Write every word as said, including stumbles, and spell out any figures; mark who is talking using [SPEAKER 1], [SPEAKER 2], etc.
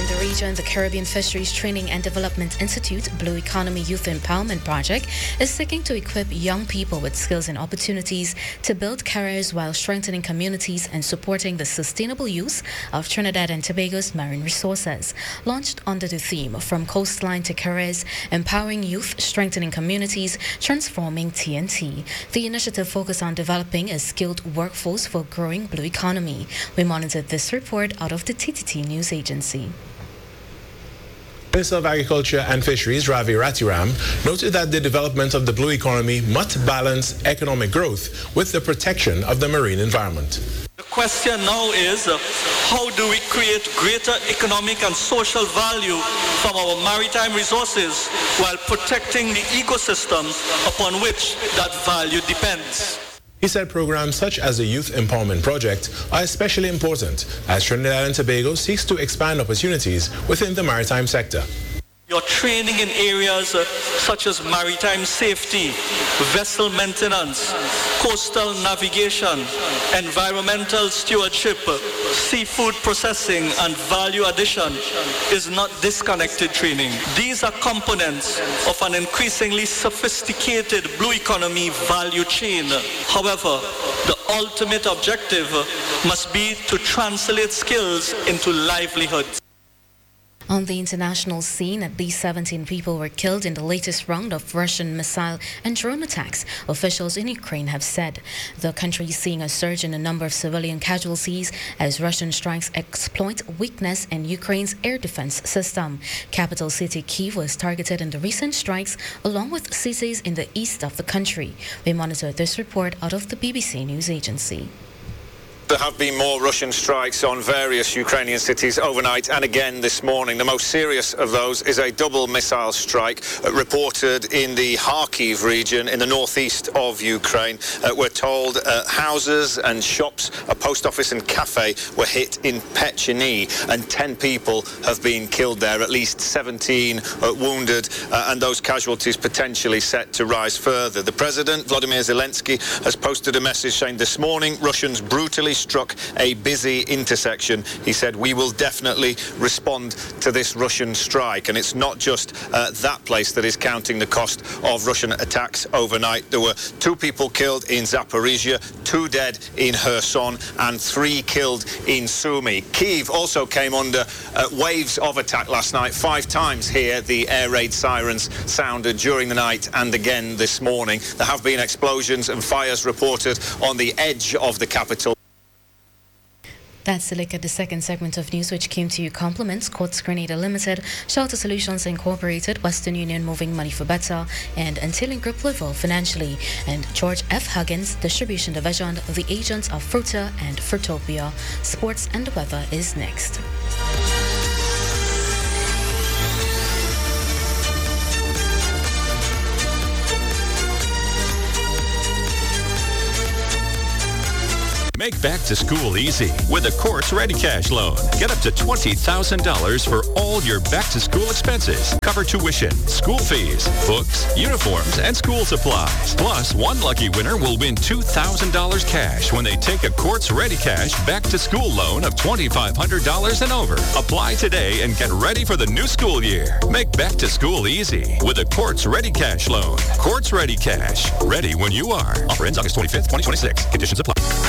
[SPEAKER 1] in the region, the Caribbean Fisheries Training and Development Institute Blue Economy Youth Empowerment Project is seeking to equip young people with skills and opportunities to build careers while strengthening communities and supporting the sustainable use of Trinidad and Tobago's marine resources. Launched under the theme From Coastline to Careers, Empowering Youth, Strengthening Communities, Transforming T N T. The initiative focuses on developing a skilled workforce for growing blue economy. We monitored this report out of the T T T News Agency.
[SPEAKER 2] Minister of Agriculture and Fisheries, Ravi Rathiram, noted that the development of the blue economy must balance economic growth with the protection of the marine environment.
[SPEAKER 3] The question now is, uh, how do we create greater economic and social value from our maritime resources while protecting the ecosystem upon which that value depends?
[SPEAKER 2] He said programs such as the Youth Empowerment Project are especially important as Trinidad and Tobago seeks to expand opportunities within the maritime sector.
[SPEAKER 3] Your training in areas uh, such as maritime safety, vessel maintenance, coastal navigation, environmental stewardship, seafood processing, and value addition is not disconnected training. These are components of an increasingly sophisticated blue economy value chain. However, the ultimate objective must be to translate skills into livelihoods.
[SPEAKER 1] On the international scene, at least seventeen people were killed in the latest round of Russian missile and drone attacks, officials in Ukraine have said. The country is seeing a surge in the number of civilian casualties as Russian strikes exploit weakness in Ukraine's air defense system. Capital city Kyiv was targeted in the recent strikes, along with cities in the east of the country. We monitor this report out of the B B C News Agency.
[SPEAKER 4] There have been more Russian strikes on various Ukrainian cities overnight and again this morning. The most serious of those is a double missile strike uh, reported in the Kharkiv region in the northeast of Ukraine. Uh, we're told uh, houses and shops, a post office and cafe were hit in Pecheny, and ten people have been killed there, at least seventeen uh, wounded, uh, and those casualties potentially set to rise further. The President, Vladimir Zelensky, has posted a message saying this morning Russians brutally struck a busy intersection. He said, we will definitely respond to this Russian strike. And it's not just uh, that place that is counting the cost of Russian attacks overnight. There were two people killed in Zaporizhia, two dead in Kherson, and three killed in Sumy. Kyiv also came under uh, waves of attack last night. Five times here the air raid sirens sounded during the night and again this morning. There have been explosions and fires reported on the edge of the capital.
[SPEAKER 1] That's a look at the second segment of news, which came to you compliments Quartz Grenada Limited, Shelter Solutions Incorporated, Western Union Moving Money for Better, and Antillean Group Level Financially, and George F. Huggins, Distribution Division, the agents of Fruta and Fruitopia. Sports and the weather is next.
[SPEAKER 5] Make back to school easy with a Quartz Ready Cash loan. Get up to twenty thousand dollars for all your back to school expenses. Cover tuition, school fees, books, uniforms, and school supplies. Plus, one lucky winner will win two thousand dollars cash when they take a Quartz Ready Cash back to school loan of twenty-five hundred dollars and over. Apply today and get ready for the new school year. Make back to school easy with a Quartz Ready Cash loan. Quartz Ready Cash. Ready when you are. Offer ends August twenty-fifth, twenty twenty-six. Conditions apply.